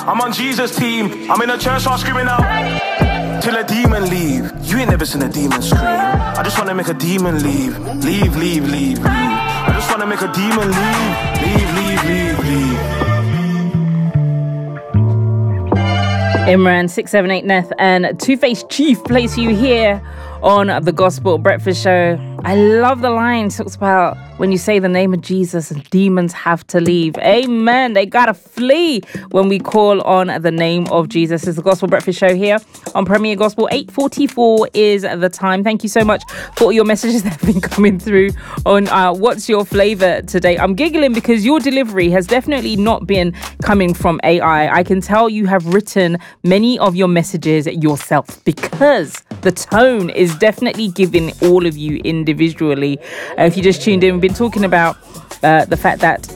I'm on Jesus' team. I'm in a church, start screaming out till a demon leave. You ain't never seen a demon scream. I just wanna make a demon leave. Leave, leave, leave, leave. I just wanna make a demon leave. Leave, leave, leave, leave. Imran 678 Neth and Two-Face Chief plays for you here on the Gospel Breakfast Show. I love the line. It talks about when you say the name of Jesus, demons have to leave. Amen. They gotta flee when we call on the name of Jesus. It's the Gospel Breakfast Show here on Premier Gospel. 8:44 is the time. Thank you so much for all your messages that have been coming through on what's your flavor today. I'm giggling because your delivery has definitely not been coming from AI. I can tell you have written many of your messages yourself because the tone is definitely giving all of you individually. If you just tuned in, we've been talking about the fact that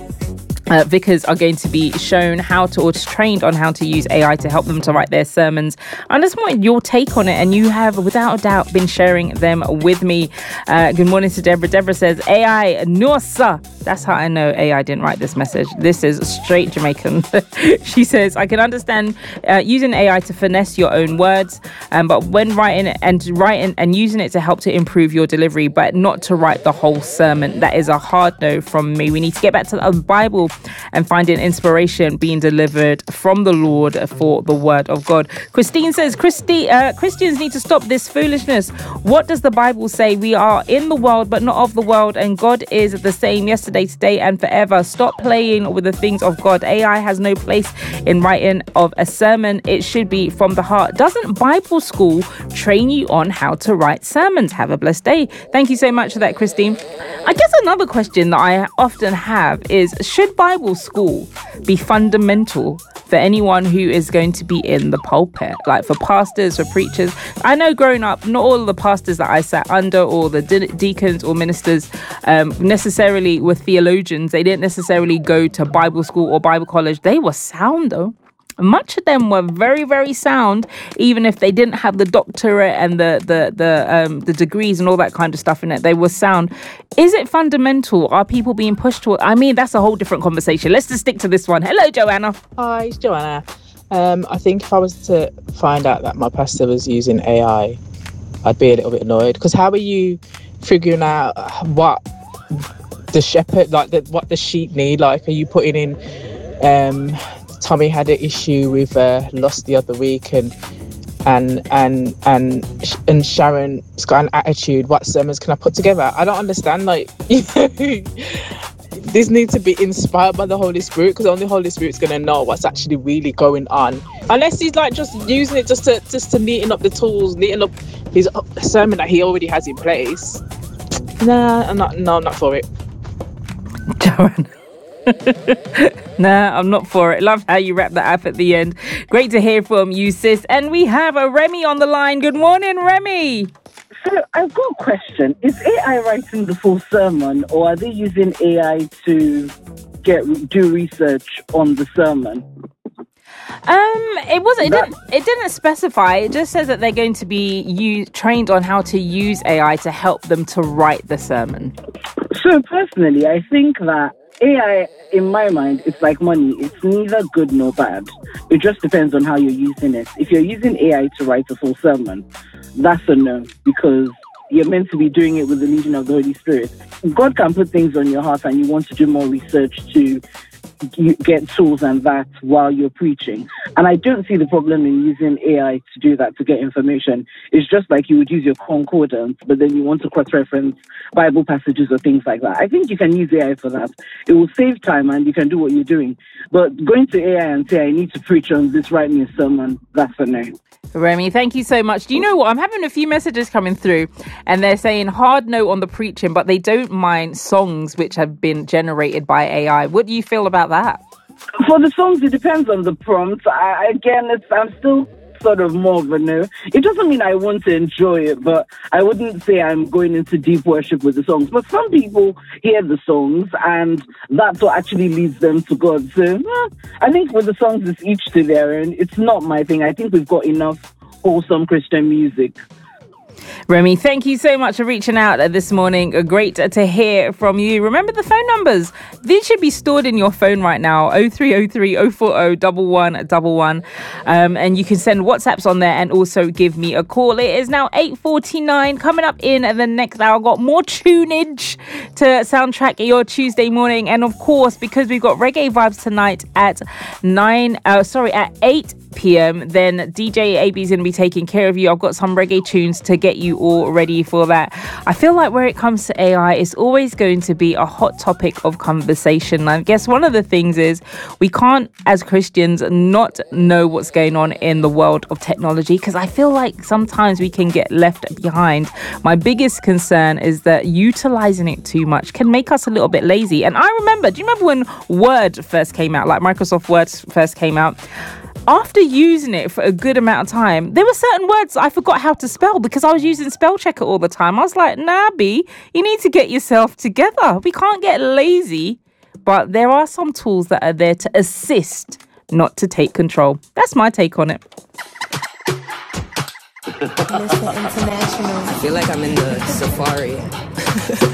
vicars are going to be shown how to, or trained on how to use AI to help them to write their sermons. I just wanted your take on it, and you have without a doubt been sharing them with me. Good morning to Deborah. Deborah says, AI, no sir. That's how I know AI didn't write this message. This is straight Jamaican. She says, I can understand using AI to finesse your own words, but when writing and using it to help to improve your delivery, but not to write the whole sermon. That is a hard no from me. We need to get back to the Bible and finding inspiration being delivered from the Lord for the word of God. Christine says, Christians need to stop this foolishness. What does the Bible say? We are in the world, but not of the world, and God is the same yesterday, today, and forever. Stop playing with the things of God. AI has no place in writing of a sermon. It should be from the heart. Doesn't Bible school train you on how to write sermons? Have a blessed day. Thank you so much for that, Christine. I guess another question that I often have is, should Bible school be fundamental for anyone who is going to be in the pulpit, like for pastors, for preachers? I know growing up, not all of the pastors that I sat under, or the deacons or ministers necessarily were theologians. They didn't necessarily go to Bible school or Bible college. They were sound though. Much of them were very, very sound, even if they didn't have the doctorate and the degrees and all that kind of stuff in it. They were sound. Is it fundamental? Are people being pushed to? I mean, that's a whole different conversation. Let's just stick to this one. Hello, Joanna. Hi, it's Joanna. I think if I was to find out that my pastor was using AI, I'd be a little bit annoyed, because how are you figuring out what the shepherd, like what the sheep need? Like, are you putting in? Tommy had an issue with lust the other week, and Sharon's got an attitude. What sermons can I put together? I don't understand. Like, this needs to be inspired by the Holy Spirit, because only the Holy Spirit's going to know what's actually really going on. Unless he's like just using it just to neaten up the tools, neaten up his sermon that he already has in place. Nah, I'm not for it. Joanna. Nah, I'm not for it. Love how you wrap that up at the end. Great to hear from you, sis. And we have a Remy on the line. Good morning, Remy. So I've got a question. Is AI writing the full sermon, or are they using AI to do research on the sermon? It didn't specify. It just says that they're going to be trained on how to use AI to help them to write the sermon. So personally, I think that AI, in my mind, it's like money. It's neither good nor bad. It just depends on how you're using it. If you're using AI to write a full sermon, that's a no, because you're meant to be doing it with the leading of the Holy Spirit. God can put things on your heart and you want to do more research to get tools and that while you're preaching. And I don't see the problem in using AI to do that, to get information. It's just like you would use your concordance, but then you want to cross-reference Bible passages or things like that. I think you can use AI for that. It will save time and you can do what you're doing. But going to AI and say, I need to preach on this, write me a sermon, that's a no. Remy, thank you so much. Do you know what? I'm having a few messages coming through and they're saying hard no on the preaching, but they don't mind songs which have been generated by AI. What do you feel about that? For the songs, it depends on the prompt. I'm still sort of more of a no. It doesn't mean I want to enjoy it, but I wouldn't say I'm going into deep worship with the songs. But some people hear the songs and that's what actually leads them to God. So I think with the songs, it's each to their own. It's not my thing. I think we've got enough wholesome Christian music. Remy, thank you so much for reaching out this morning. Great to hear from you. Remember the phone numbers. These should be stored in your phone right now. 0303 040 1111. And you can send WhatsApps on there and also give me a call. It is now 8:49. Coming up in the next hour, got more tunage to soundtrack your Tuesday morning. And of course, because we've got reggae vibes tonight at 8 p.m, then DJ AB is going to be taking care of you. I've got some reggae tunes to get you all ready for that. I feel like where it comes to AI, it's always going to be a hot topic of conversation. I guess one of the things is we can't, as Christians, not know what's going on in the world of technology, because I feel like sometimes we can get left behind. My biggest concern is that utilizing it too much can make us a little bit lazy. And I remember, do you remember when Word first came out, like Microsoft Word first came out? After using it for a good amount of time, there were certain words I forgot how to spell because I was using spell checker all the time. I was like, nah, B, you need to get yourself together. We can't get lazy, but there are some tools that are there to assist, not to take control. That's my take on it. Mr. International. I feel like I'm in the safari.